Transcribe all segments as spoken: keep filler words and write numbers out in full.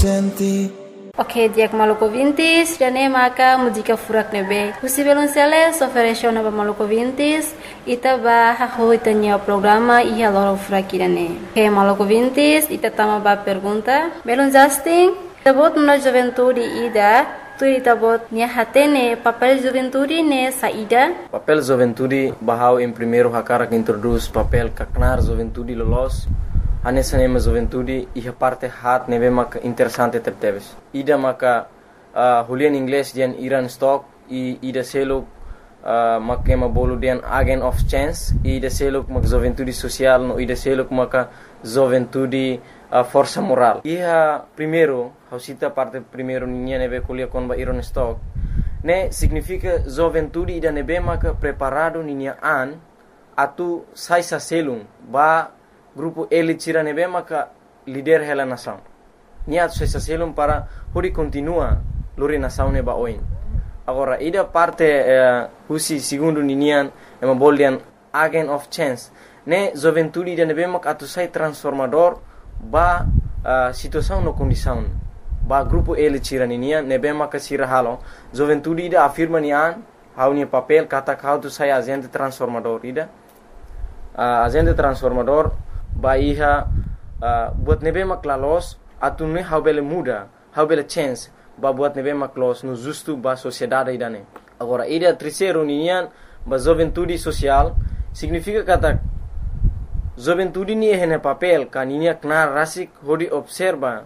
senti. Ok, dia que maluco vintis, jane maka música furak nebe. Husi belum sele, soferesho naba maluco vintis, ita ba haho itanya programa iya loro furak irane. Ok, maluco vintis, ita tama ba pergunta. Belum Justin, tabot na juventude ida, tu tabot nia hatene papel juventude ne saída. Papel juventude bahau em primeiro hakara que introduz papel kaknar juventude lolos. Anessa nema juventude e a parte hat neve mak interessante tepteves. Ida maka uh, hulian inglês dian Iran stock e ida selo uh, makema bolu dian agent of chance e ida selo mak juventude social no ida selo maka juventude uh, força moral. Iha primeiro, hausita parte primeiro ninha neve kulia kon ba Iran stock. Ne significa juventude ida neve maka preparado ninha an atu sai sa selum ba grupo ele tira nebe maka líder hela nação. Nia tu se selum para hori continua lori nação neba oin. Agora ida parte uh, husi segundo ninian ema boldian agent of chance. Ne juventude ida nebe maka atu sai transformador ba uh, situação no condição. Ba grupo ele tira ninian nebe maka sira halo. Juventude ida afirma nian hau ni papel kata kau tu sai agente transformador ida. Uh, agente transformador ba iha uh, buat nebe maklalos atu ne how bele muda how bele chance ba buat nebe maklos no justo ba sociedade idane. Agora ida terceiro ninian ba juventude social significa kata juventude ni hene papel kaninia knar rasik hodi observa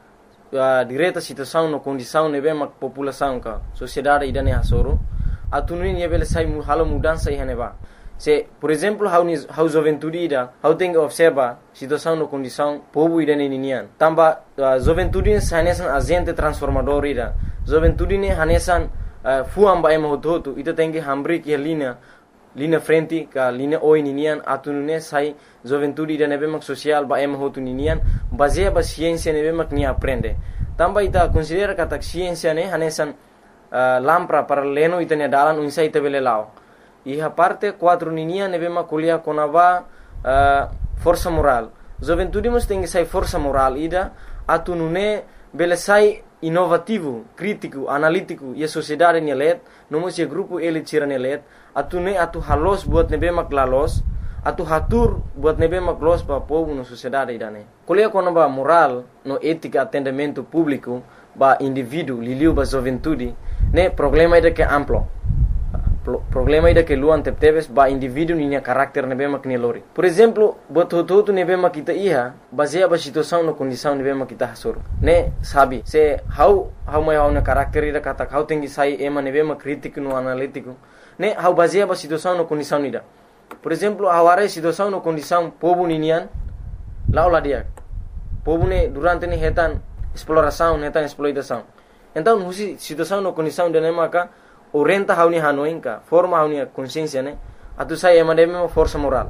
uh, direta situação no condição nebe mak população ka sociedade idane hasoro atu ni bele sai mu halo mudança ihane ba. Se, por exemplo, how ni how juventude ida, how tem observa situação no condição povo ida ne ninian. Tamba uh, juventude hanesan agente transformador ida. Juventude ne hanesan uh, fuam ba ema hoto ita tem que hambri que linha linha frente ka linha oi ninian atunune sai juventude ida nebe mak social ba ema hoto ninian baseia ba ciência nebe mak ni aprende. Tamba ita considera kata ciência ne hanesan uh, lampra para leno ita ne dalan unsa ita bele lao. E a parte quatro ninia neve maculia conava uh, força moral. Juventude mas tem que sai força moral ida atunune bele sai inovativo, crítico, analítico e a sociedade nelet, não mas e grupo ele tira nelet, atune atu halos buat nebe maklalos, atu hatur buat nebe maklos pa povo na sociedade idane. Colia conava moral no ética atendimento público ba indivíduo liliu ba juventude, ne problema ida que amplo. Problema ida que luan tepteves ba indivíduo ninya karakter nebe mak ni lori. Por exemplo, bot hoto nebe mak kita iha baseia ba situação no condição nebe mak kita hasur. Ne sabi se how how mai how na karakter ida kata how tengi sai ema nebe mak crítico no analítico. Ne how baseia ba situação no condição ida. Por exemplo, aware situação no condição povo ninian laula dia. Povo ne durante ni hetan exploração, hetan exploitação. Então, husi situação no condição de nemaka orienta hauni hanoinka forma hauni consciência ne atu sai emademe força moral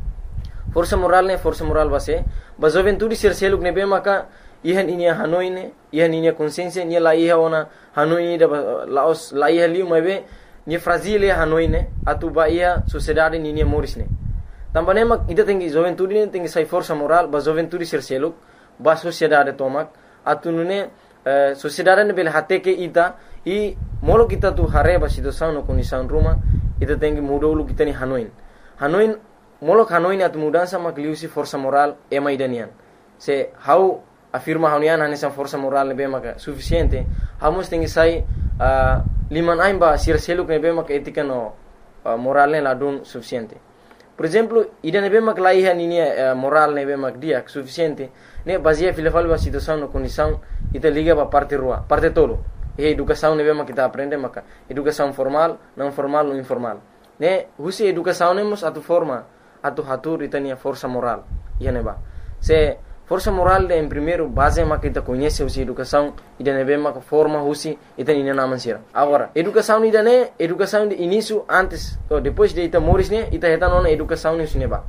força moral ne força moral base ba juventude ser seluk ne be maka ihan inia hanoine ihan inia consciência ni la iha ona hanoi da laos la iha liu mebe ni fragile hanoine atu ba iha sociedade ni ni morisne tambane mak ida tengi juventude ne tengi sai força moral ba juventude ser seluk ba sociedade tomak atu ne uh, sociedade ne bel hateke ita e molo kita tu hareba situação no condição ruma ita tengi mudolu kita ni hanoin hanoin molo hanoin atu mudança makliusi força moral ema idanian se how afirma haunian hanesan força moral ne be maka suficiente hamos tengi sai uh, liman aimba sir seluk ne be maka etika no uh, moral ne ladun suficiente. Por exemplo, ida ne be mak laiha ni uh, moral ne be mak dia suficiente ne baseia filafal ba situação no condição ita liga ba parte rua parte tolo. E educação ne bema kita aprende maka educação formal, não formal ou informal. Ne husi educação nemos atu forma atu hatur itania força moral. Ia neba. Se força moral de em primeiro base maka kita conhece husi educação ida ne bema forma husi itania naman sira. Agora, educação ida ne educação de início antes ou depois de ita moris ne ita heta nona educação ne neba.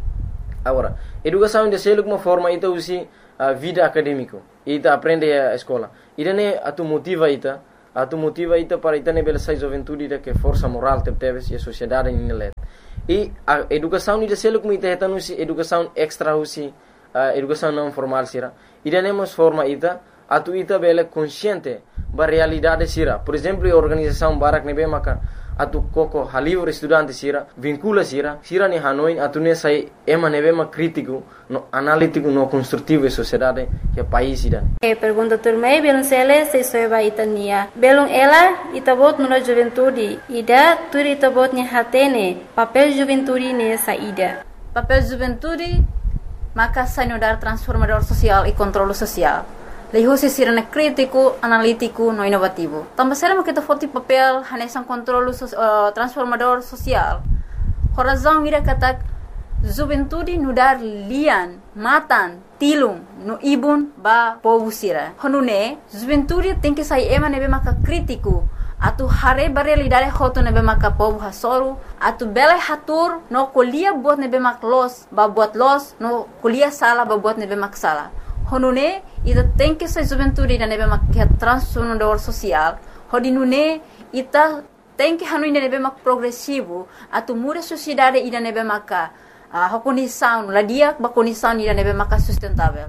Agora, educação de seluk uma forma ita husi uh, vida acadêmico. Ita aprende a escola. Ida ne atu motiva ita, atu motiva ita para ita ne bela sai juventude ida que força moral tepteves e a sociedade ni let. E a educação ida seluk mi ita heta nusi educação extra husi uh, educação não formal sira. Ida ne mos forma ita atu ita bele consciente ba realidade sira. Por exemplo, a organização Barak nebe maka atu koko halivre estudante sira vincula sira sira ni Hanoi atu ne sai ema nebe ma crítico no analítico no construtivo e sociedade que a país sira. E pergunta turmei belum sele se soeba itania belum ela itabot no juventude ida tur itabot ni hatene papel juventude ne saída. Papel juventude maka sanudar transformador social e controle social. Leho se sirana crítico, analítico, no inovativo. Também será que foti papel hanesan controle uh, transformador social. Horazão ira kata juventude nudar lian, matan, tilung, no ibun ba povo sira. Honune juventude tem que sair ema nebe maka crítico. Atu hare barelidade hoto nebe maka povo hasoru. Atu bele hatur no kolia buat nebe mak los, ba buat los, no kolia sala ba buat nebe mak sala. Honune ita tem que ser juventude da nebe mak transformador social. Hodinune ita tem que hanu nebe mak progressivo. Atu muda sociedade ida nebe maka uh, condição, la dia ba condição ida nebe maka sustentável.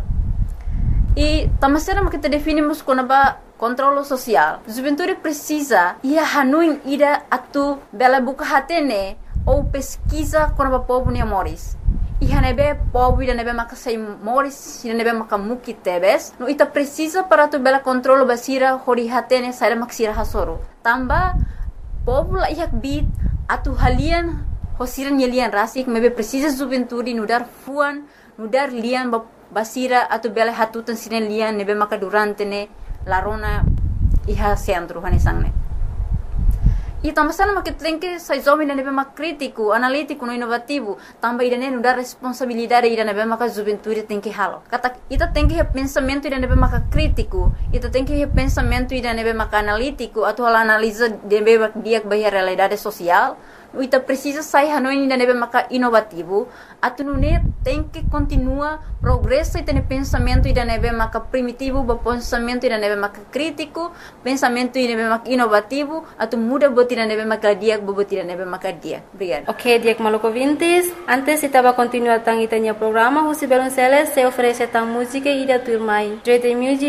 E tamasera mak kita definimos como ba controle social. Juventude precisa ia hanu ida atu bela buka hatene ou pesquisa como ba povo ni amores. Iha nebe povo ida nebe maka sai moris ida nebe maka muki tebes no ita precisa para tu bela controlo basira hori hatene sai maksira hasoro tamba povo la ihak bit atu halian hosiran yelian rasik mebe precisa juventude nudar fuan nudar lian basira atu bela hatutan siren lian nebe maka durante ne larona iha centro hanesangne. E também sama que tem que sai jovem nebe mak crítico, analítico, no inovativo, também ida nenu dar responsabilidade ida nebe mak juventude tem que halo. Kata ita tem que pensamento ida nebe mak crítico, ita tem que pensamento ida nebe mak analítico, atau hal analisa nebe mak dia bahia realidade social. Ita precisa sai hanoi ida nebe mak inovativo, atu nune tem que continua progresso ita ne pensamento ida nebe mak primitivo, ba pensamento ida nebe mak crítico, pensamento ida nebe mak inovativo, atu muda bot ida nebe mak dia, bot ida nebe mak dia. Obrigada. Ok, Diak Maluco Vintes. Antes estava continuando tang itanya programa, Husi Belonceles se oferece tang música ida turmai. Dread Music